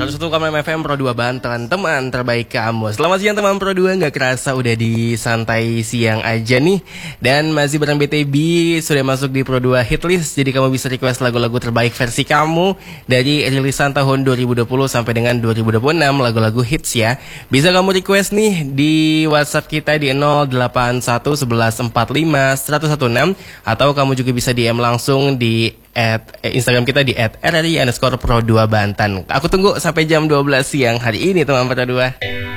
101,6 FM Pro 2 Banten, teman terbaik kamu. Selamat siang teman Pro 2, gak kerasa udah di santai siang aja nih. Dan masih bareng BTB, sudah masuk di Pro 2 Hitlist. Jadi kamu bisa request lagu-lagu terbaik versi kamu dari rilisan tahun 2020 sampai dengan 2026, lagu-lagu hits ya. Bisa kamu request nih di WhatsApp kita di 081 11 45 116. Atau kamu juga bisa DM langsung di Instagram kita di @rri_pro2banten. Aku tunggu sampai jam 12 siang hari ini teman Pro 2.